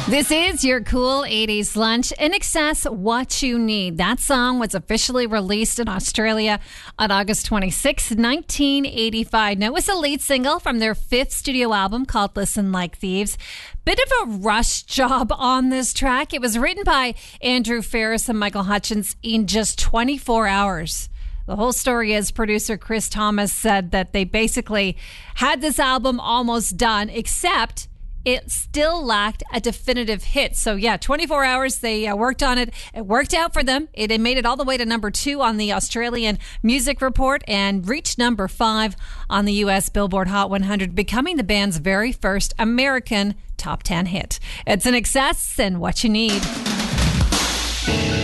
This is your cool 80s lunch. INXS, What You Need. That song was officially released in Australia on August 26, 1985. Now, it was a lead single from their fifth studio album called Listen Like Thieves. Bit of a rush job on this track. It was written by Andrew Ferris and Michael Hutchence in just 24 hours. The whole story is producer Chris Thomas said that they basically had this album almost done, except it still lacked a definitive hit. So, 24 hours they worked on it. It worked out for them. It made it all the way to number 2 on the Australian Music Report and reached number 5 on the U.S. Billboard Hot 100, becoming the band's very first American top 10 hit. It's INXS and What You Need.